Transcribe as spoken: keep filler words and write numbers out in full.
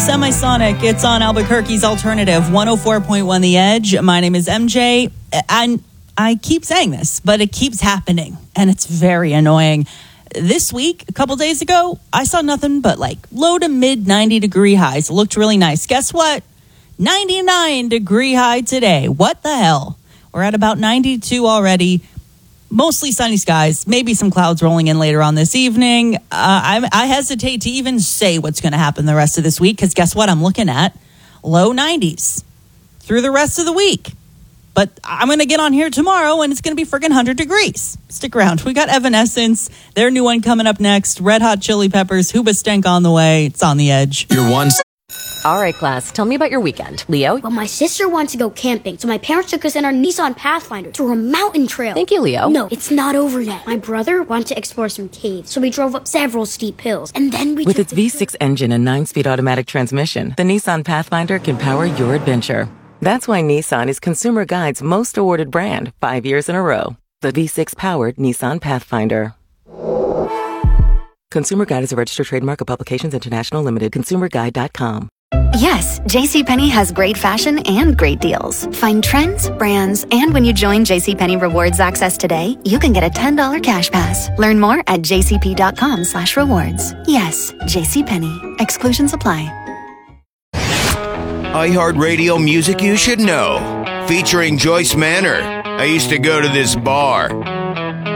Semisonic. It's on Albuquerque's Alternative, one oh four point one The Edge. My name is M J, and I keep saying this, but it keeps happening, and it's very annoying. This week, a couple days ago, I saw nothing but like low to mid ninety degree highs. It looked really nice. Guess what? ninety-nine degree high today. What the hell? We're at about ninety-two already. Mostly sunny skies, maybe some clouds rolling in later on this evening. Uh, I, I hesitate to even say what's going to happen the rest of this week because guess what? I'm looking at low nineties through the rest of the week. But I'm going to get on here tomorrow and it's going to be freaking one hundred degrees. Stick around. We got Evanescence, their new one coming up next. Red Hot Chili Peppers, Hoobastank on the way. It's on the edge. You're one... All right, class, tell me about your weekend. Leo? Well, my sister wants to go camping, so my parents took us in our Nissan Pathfinder to a mountain trail. Thank you, Leo. No, it's not over yet. My brother wanted to explore some caves, so we drove up several steep hills, and then we With took its the V six engine and nine-speed automatic transmission, the Nissan Pathfinder can power your adventure. That's why Nissan is Consumer Guide's most awarded brand, five years in a row. The V six-powered Nissan Pathfinder. Consumer Guide is a registered trademark of Publications International Limited. consumer guide dot com. Yes, JCPenney has great fashion and great deals. Find trends, brands, and when you join JCPenney Rewards Access today, you can get a ten dollars cash pass. Learn more at jcp.com slash rewards. Yes, JCPenney. Exclusions apply. iHeartRadio music you should know. Featuring Joyce Manor. I used to go to this bar.